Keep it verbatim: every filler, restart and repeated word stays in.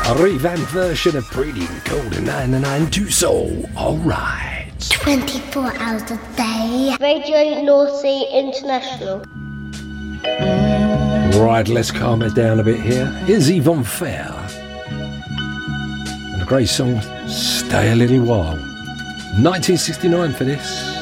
A revamped version of Pretty Cold and nine nine two Soul. Alright. twenty-four hours a day. Radio North Sea International. Right, let's calm it down a bit here. Here's Yvonne Fair. And a great song, Stay a Little While. nineteen sixty-nine for this.